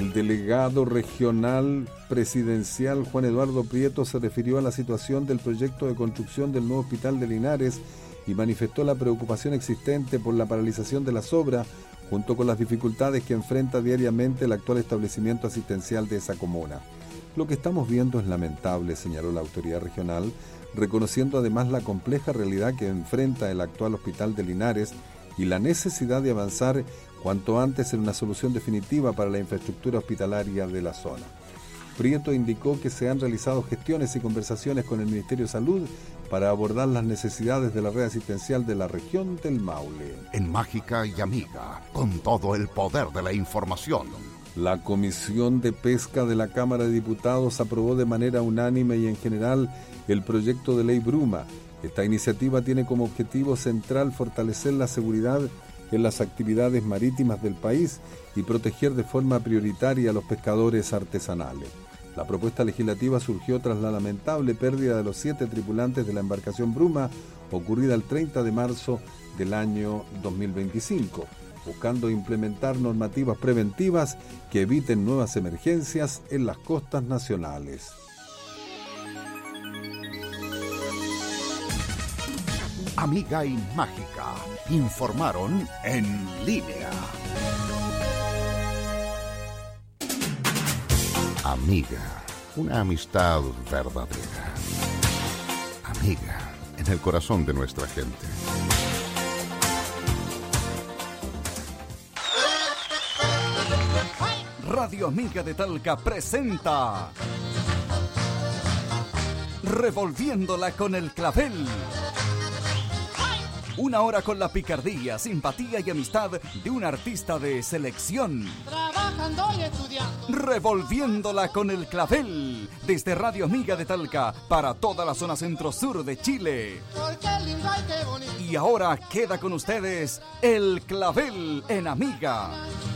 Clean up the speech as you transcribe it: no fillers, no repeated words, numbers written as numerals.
El delegado regional presidencial Juan Eduardo Prieto se refirió a la situación del proyecto de construcción del nuevo hospital de Linares y manifestó la preocupación existente por la paralización de las obras junto con las dificultades que enfrenta diariamente el actual establecimiento asistencial de esa comuna. Lo que estamos viendo es lamentable, señaló la autoridad regional, reconociendo además la compleja realidad que enfrenta el actual hospital de Linares y la necesidad de avanzar cuanto antes en una solución definitiva para la infraestructura hospitalaria de la zona. Prieto indicó que se han realizado gestiones y conversaciones con el Ministerio de Salud para abordar las necesidades de la red asistencial de la región del Maule. En Mágica y Amiga, con todo el poder de la información. La Comisión de Pesca de la Cámara de Diputados aprobó de manera unánime y en general el proyecto de ley Bruma. Esta iniciativa tiene como objetivo central fortalecer la seguridad en las actividades marítimas del país y proteger de forma prioritaria a los pescadores artesanales. La propuesta legislativa surgió tras la lamentable pérdida de los 7 tripulantes de la embarcación Bruma, ocurrida el 30 de marzo del año 2025, buscando implementar normativas preventivas que eviten nuevas emergencias en las costas nacionales. Amiga y Mágica informaron en línea. Amiga, una amistad verdadera. Amiga, en el corazón de nuestra gente. Radio Amiga de Talca presenta Revolviéndola con el clavel. Una hora con la picardía, simpatía y amistad de un artista de selección. Trabajando y estudiando. Revolviéndola con el clavel. Desde Radio Amiga de Talca para toda la zona centro-sur de Chile. Porque lindo y qué bonito. Y ahora queda con ustedes el clavel en Amiga.